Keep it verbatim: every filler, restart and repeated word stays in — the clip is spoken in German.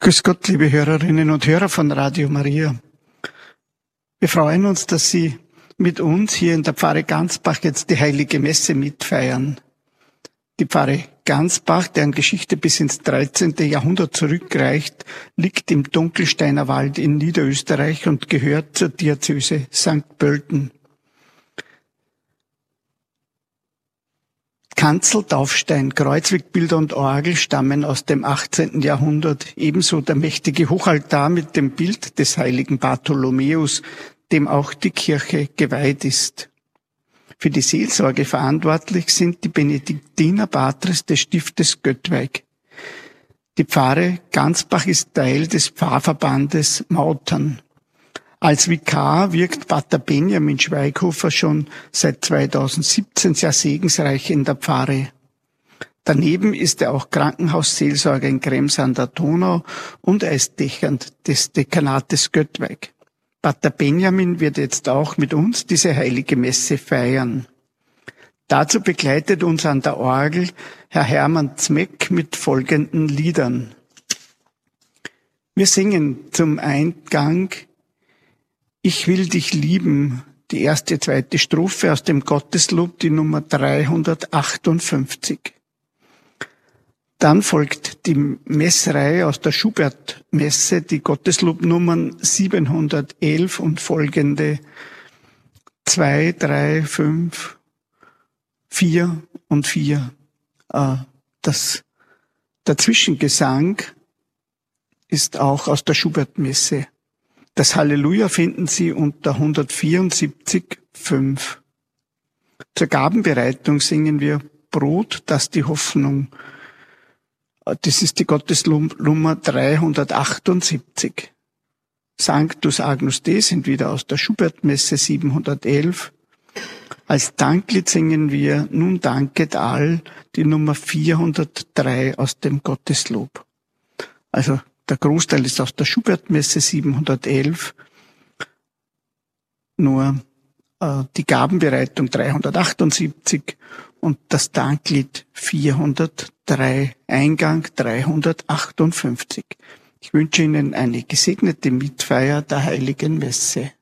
Grüß Gott, liebe Hörerinnen und Hörer von Radio Maria. Wir freuen uns, dass Sie mit uns hier in der Pfarre Gansbach jetzt die Heilige Messe mitfeiern. Die Pfarre Gansbach, deren Geschichte bis ins dreizehnte Jahrhundert zurückreicht, liegt im Dunkelsteiner Wald in Niederösterreich und gehört zur Diözese Sankt Pölten. Kanzel, Taufstein, Kreuzwegbilder und Orgel stammen aus dem achtzehnten Jahrhundert, ebenso der mächtige Hochaltar mit dem Bild des heiligen Bartholomäus, dem auch die Kirche geweiht ist. Für die Seelsorge verantwortlich sind die Benediktiner Patres des Stiftes Göttweig. Die Pfarre Gansbach ist Teil des Pfarrverbandes Mautern. Als Vikar wirkt Pater Benjamin Schweighofer schon seit zweitausendsiebzehn sehr segensreich in der Pfarre. Daneben ist er auch Krankenhausseelsorger in Krems an der Donau und er ist Dechant des Dekanates Göttweig. Pater Benjamin wird jetzt auch mit uns diese heilige Messe feiern. Dazu begleitet uns an der Orgel Herr Hermann Zmeck mit folgenden Liedern. Wir singen zum Eingang Ich will dich lieben, die erste, zweite Strophe aus dem Gotteslob, die Nummer dreihundertachtundfünfzig. Dann folgt die Messreihe aus der Schubert-Messe, die Gotteslobnummern siebenhundertelf und folgende zwei, drei, fünf, vier und vier. Das, der Zwischengesang ist auch aus der Schubert-Messe. Das Halleluja finden Sie unter hundertvierundsiebzig fünf. Zur Gabenbereitung singen wir Brot, das die Hoffnung. Das ist die Gottesnummer dreihundertachtundsiebzig. Sanctus Agnus Dei sind wieder aus der Schubert-Messe siebenhundertelf. Als Danklied singen wir Nun danket all, die Nummer vierhundertdrei aus dem Gotteslob. Also der Großteil ist aus der Schubert-Messe siebenhundertelf, nur äh, die Gabenbereitung dreihundertachtundsiebzig und das Danklied vierhundertdrei, Eingang dreihundertachtundfünfzig. Ich wünsche Ihnen eine gesegnete Mitfeier der Heiligen Messe.